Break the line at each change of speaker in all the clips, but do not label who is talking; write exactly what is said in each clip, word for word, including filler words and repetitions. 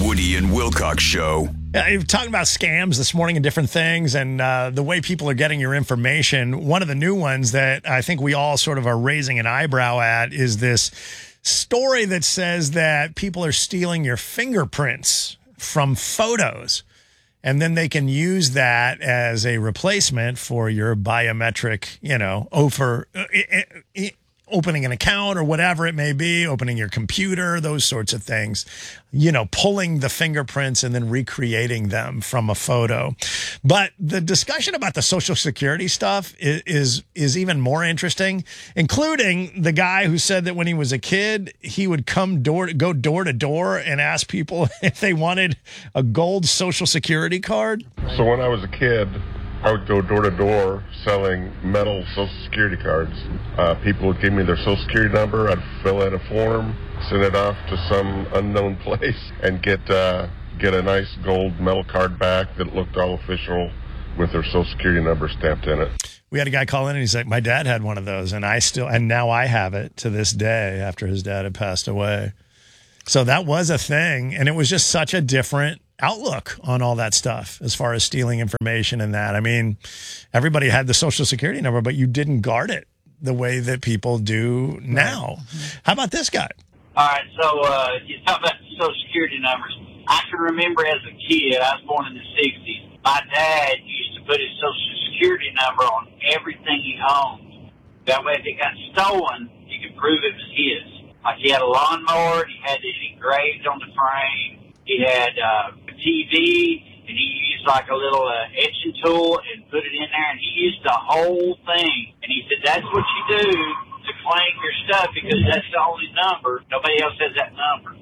Woody and Wilcox Show.
Yeah, you're talking about scams this morning and different things and uh, the way people are getting your information. One of the new ones that I think we all sort of are raising an eyebrow at is this story that says that people are stealing your fingerprints from photos. And then they can use that as a replacement for your biometric, you know, over uh, uh, opening an account or whatever it may be, opening your computer, those sorts of things, you know, pulling the fingerprints and then recreating them from a photo. But the discussion about the Social Security stuff is, is, is even more interesting, including the guy who said that when he was a kid, he would come door, go door to door and ask people if they wanted a gold Social Security card.
So when I was a kid, I would go door to door selling metal Social Security cards. Uh, people would give me their Social Security number. I'd fill in a form, send it off to some unknown place, and get uh, get a nice gold metal card back that looked all official with their Social Security number stamped in it.
We had a guy call in and he's like, my dad had one of those, and I still, and now I have it to this day after his dad had passed away. So that was a thing, and it was just such a different outlook on all that stuff as far as stealing information and that. I mean, everybody had the Social Security number, but you didn't guard it the way that people do now. How about this guy?
All right, so uh, you talk about the Social Security numbers. I can remember as a kid, I was born in the sixties, my dad used to put his Social Security number on everything he owned. That way, if it got stolen, you could prove it was his. Like he had a lawnmower, he had it engraved on the frame. He had uh, a T V, and he used like a little uh, etching tool and put it in there, and he used the whole thing. And he said, that's what you do to claim your stuff because that's the only number. Nobody else has that number.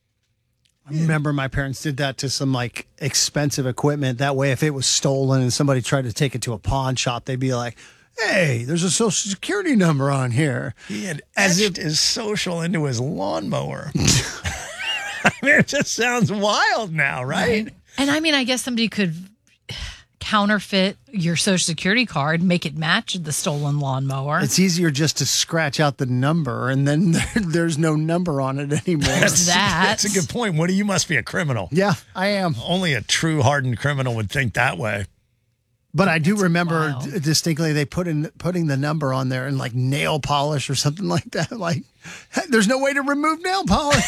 I remember my parents did that to some like expensive equipment. That way, if it was stolen and somebody tried to take it to a pawn shop, they'd be like, hey, there's a Social Security number on here.
He had etched if- his social into his lawnmower. I mean, it just sounds wild now, right?
right? And I mean, I guess somebody could counterfeit your Social Security card, make it match the stolen lawnmower.
It's easier just to scratch out the number, and then there, there's no number on it anymore.
There's that.
That's a good point. Woody, you must be a criminal.
Yeah, I am.
Only a true hardened criminal would think that way.
But I do
That's
remember
wild.
d- distinctly they put in putting the number on there in like nail polish or something like that. Like, hey, there's no way to remove nail polish.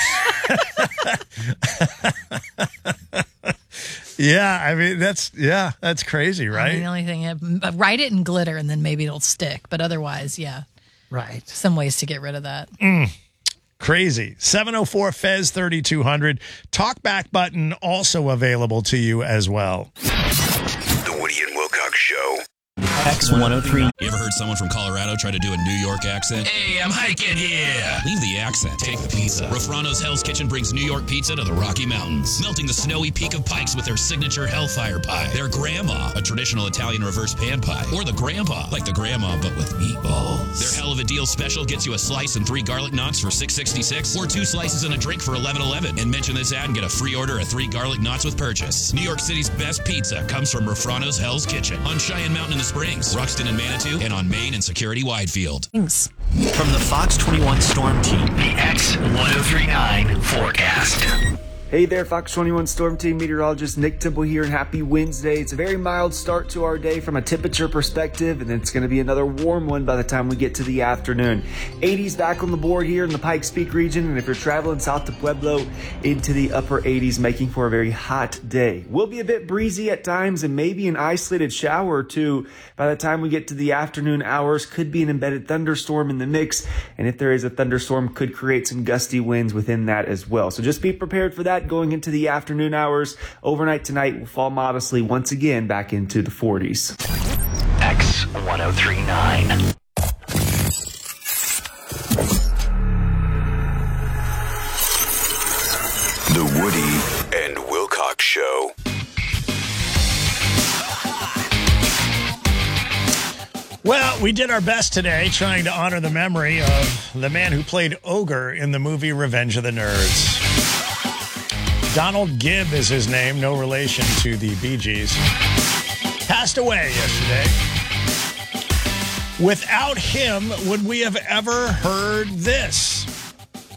Yeah, I mean that's yeah, that's crazy, right?
I mean, the only thing, uh, write it in glitter and then maybe it'll stick. But otherwise, yeah,
Right.
some ways to get rid of that.
Mm, crazy. seven oh four F E Z thirty-two hundred. Talkback button also available to you as well.
The Woody and Wilcox Show.
X one oh three.
You ever heard someone from Colorado try to do a New York accent? Hey, I'm hiking here. Leave the accent. Take the pizza. Rafrano's Hell's Kitchen brings New York pizza to the Rocky Mountains, melting the snowy peak of Pikes with their signature Hellfire Pie, their Grandma, a traditional Italian reverse pan pie, or the Grandpa, like the Grandma but with meatballs. Their Hell of a Deal special gets you a slice and three garlic knots for six sixty-six, or two slices and a drink for eleven eleven. And mention this ad and get a free order of three garlic knots with purchase. New York City's best pizza comes from Rafrano's Hell's Kitchen on Cheyenne Mountain in the Springs, Ruxton and Manitou, and on Main and Security Widefield.
Thanks.
From the Fox twenty-one Storm Team, the X one oh three nine forecast.
Hey there, Fox twenty-one Storm Team meteorologist Nick Temple here, and happy Wednesday. It's a very mild start to our day from a temperature perspective, and it's going to be another warm one by the time we get to the afternoon. eighties back on the board here in the Pikes Peak region, and if you're traveling south to Pueblo, into the upper eighties, making for a very hot day. Will be a bit breezy at times, and maybe an isolated shower or two by the time we get to the afternoon hours. Could be an embedded thunderstorm in the mix, and if there is a thunderstorm, could create some gusty winds within that as well. So just be prepared for that going into the afternoon hours. Overnight tonight will fall modestly once again back into the forties.
X one oh three nine.
The Woody and Wilcox Show.
Well, we did our best today trying to honor the memory of the man who played Ogre in the movie Revenge of the Nerds. Donald Gibb is his name, no relation to the Bee Gees. Passed away yesterday. Without him, would we have ever heard this?